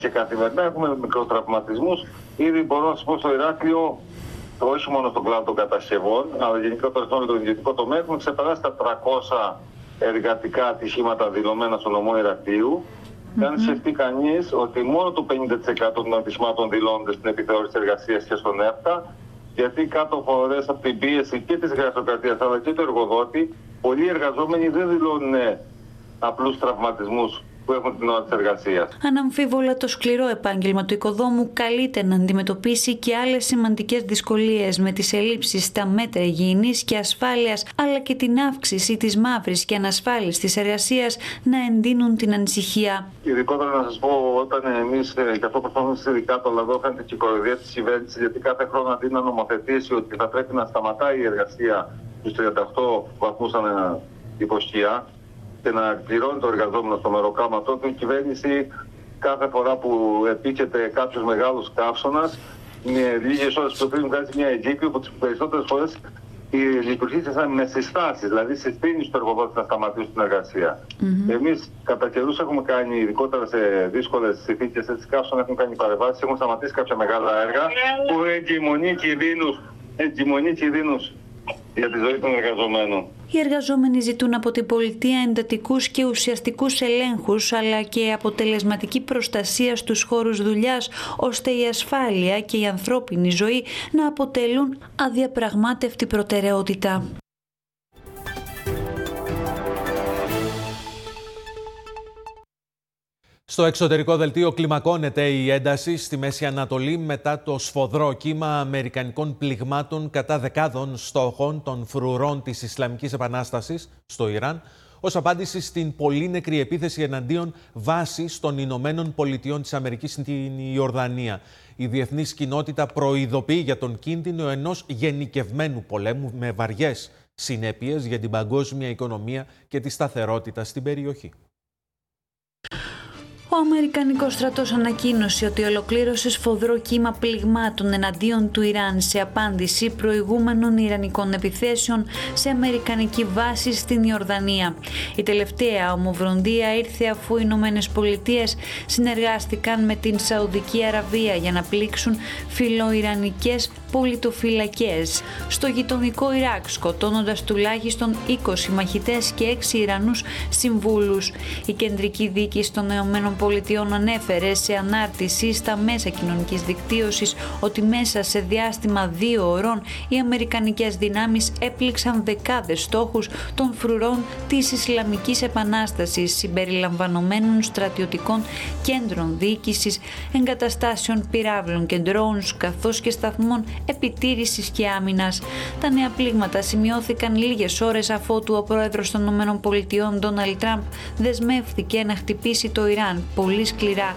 Και καθημερινά έχουμε μικροτραυματισμούς. Ήδη μπορώ να σας πω στο Ηράκλειο, όχι μόνο στον κλάδο των κατασκευών, αλλά γενικότερα στον ιδιωτικό τομέα, έχουμε ξεπεράσει τα 300 εργατικά ατυχήματα δηλωμένα στο νομό Ηρακλείου. Και αν σκεφτεί κανείς ότι μόνο το 50% των ατυχημάτων δηλώνονται στην επιθεώρηση εργασίας και στον ΕΦΤΑ, γιατί κάτω φορές από την πίεση και της γραφειοκρατίας αλλά και του εργοδότη, πολλοί εργαζόμενοι δεν δηλώνουν απλούς τραυματισμούς που έχουν την ώρα της εργασίας. Αναμφίβολα το σκληρό επάγγελμα του οικοδόμου καλείται να αντιμετωπίσει και άλλες σημαντικές δυσκολίες με τις ελλείψεις στα μέτρα υγιεινής και ασφάλειας, αλλά και την αύξηση της μαύρης και ανασφάλιστης εργασίας να εντείνουν την ανησυχία. Ειδικότερα να σας πω, όταν εμείς, και αυτό προσπαθούμε ειδικά το λαδό, φαίνεται και η κοροϊδία της κυβέρνησης, γιατί κάθε χρόνο αντί να νομοθετήσει ότι θα πρέπει να σταματάει η εργασία στους 38 βαθμούς υποσκιά και να πληρώνει το εργαζόμενο στο μεροκάματο του, η κυβέρνηση κάθε φορά που επίκειται κάποιος μεγάλος καύσωνας, με λίγες ώρες που πριν βγάζει μια εγκύκλη, που τις περισσότερες φορές λειτουργήσει με συστάσεις, δηλαδή συστήνει στο εργοδότη να σταματήσει την εργασία. Εμείς κατά καιρούς έχουμε κάνει, ειδικότερα σε δύσκολες συνθήκες της καύσωνα, έχουμε κάνει παρεμβάσεις, έχουμε σταματήσει κάποια μεγάλα έργα που εγκυμονεί κινδύνους για τη ζωή των εργαζομένων. Οι εργαζόμενοι ζητούν από την πολιτεία εντατικούς και ουσιαστικούς ελέγχους, αλλά και αποτελεσματική προστασία στους χώρους δουλειάς, ώστε η ασφάλεια και η ανθρώπινη ζωή να αποτελούν αδιαπραγμάτευτη προτεραιότητα. Στο εξωτερικό δελτίο κλιμακώνεται η ένταση στη Μέση Ανατολή μετά το σφοδρό κύμα αμερικανικών πληγμάτων κατά δεκάδων στόχων των φρουρών της Ισλαμικής Επανάστασης στο Ιράν, ως απάντηση στην πολύ νεκρή επίθεση εναντίον βάσης των Ηνωμένων Πολιτειών της Αμερικής στην Ιορδανία. Η διεθνής κοινότητα προειδοποιεί για τον κίνδυνο ενός γενικευμένου πολέμου με βαριές συνέπειες για την παγκόσμια οικονομία και τη σταθερότητα στην περιοχή. Ο Αμερικανικός στρατός ανακοίνωσε ότι ολοκλήρωσε σφοδρό κύμα πληγμάτων εναντίον του Ιράν σε απάντηση προηγούμενων ιρανικών επιθέσεων σε αμερικανική βάση στην Ιορδανία. Η τελευταία ομοβροντία ήρθε αφού οι Ηνωμένες Πολιτείες συνεργάστηκαν με την Σαουδική Αραβία για να πλήξουν φιλοϊρανικές πολιτοφυλακές στο γειτονικό Ιράκ, σκοτώνοντας τουλάχιστον 20 μαχητές και 6 Ιρανούς συμβούλους. Η κεντρική δίκη των ΗΠΑ ανέφερε σε ανάρτηση στα μέσα κοινωνικής δικτύωσης ότι μέσα σε διάστημα 2 ωρών οι αμερικανικές δυνάμεις έπληξαν δεκάδες στόχους των φρουρών της Ισλαμικής Επανάστασης, συμπεριλαμβανομένων στρατιωτικών κέντρων διοίκησης, εγκαταστάσεων πυράβλων και drones, καθώς και σταθμών επιτήρησης και άμυνας. Τα νέα πλήγματα σημειώθηκαν λίγες ώρες αφότου ο πρόεδρος των ΗΠΑ, Ντόναλντ Τραμπ, δεσμεύθηκε να χτυπήσει το Ιράν πολύ σκληρά.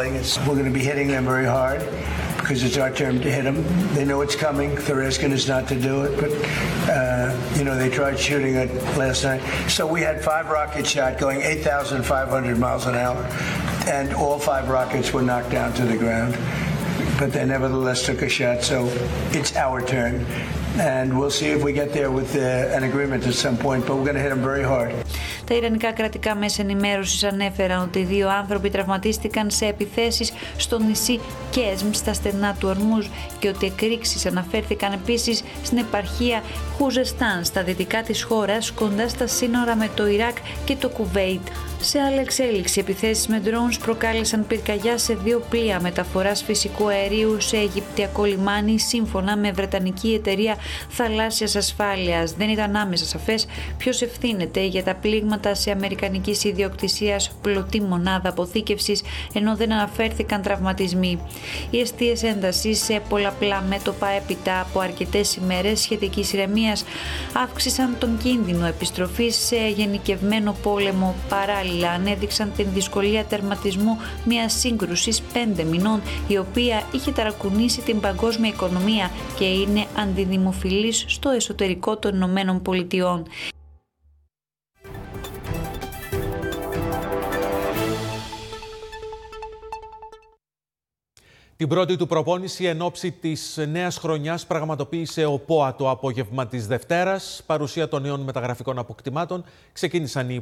Because it's our turn to hit them. They know it's coming. They're asking us not to do it, but they tried shooting it last night. So we had 5 rockets shot going 8,500 miles an hour, and all 5 rockets were knocked down to the ground. But they nevertheless took a shot, so it's our turn. And we'll see if we get there with an agreement at some point, but we're going to hit them very hard. Τα ιρανικά κρατικά μέσα ενημέρωσης ανέφεραν ότι 2 άνθρωποι τραυματίστηκαν σε επιθέσεις στο νησί Κέσμ στα στενά του Ορμούζ και ότι εκρήξεις αναφέρθηκαν επίσης στην επαρχία Χουζεστάν στα δυτικά της χώρας, κοντά στα σύνορα με το Ιράκ και το Κουβέιτ. Σε άλλη εξέλιξη, επιθέσεις με drones προκάλεσαν πυρκαγιά σε 2 πλοία μεταφοράς φυσικού αερίου σε Αιγυπτιακό λιμάνι, σύμφωνα με βρετανική εταιρεία θαλάσσιας ασφάλειας. Δεν ήταν άμεσα σαφές ποιος ευθύνεται για τα πλήγματα σε αμερικανικής ιδιοκτησίας πλωτή μονάδα αποθήκευσης, ενώ δεν αναφέρθηκαν τραυματισμοί. Οι εστίες έντασης σε πολλαπλά μέτωπα έπειτα από αρκετές ημέρες σχετικής ηρεμίας αύξησαν τον κίνδυνο επιστροφής σε γενικευμένο πόλεμο. Παράλληλα, ανέδειξαν την δυσκολία τερματισμού μιας σύγκρουσης 5 μηνών, η οποία είχε ταρακουνήσει την παγκόσμια οικονομία και είναι αντιδημοφιλής στο εσωτερικό των Ηνωμένων Πολιτειών. Την πρώτη του προπόνηση εν ώψη της νέας χρονιάς πραγματοποίησε ο ΠΟΑ το απόγευμα της Δευτέρας. Παρουσία των νέων μεταγραφικών αποκτημάτων ξεκίνησαν οι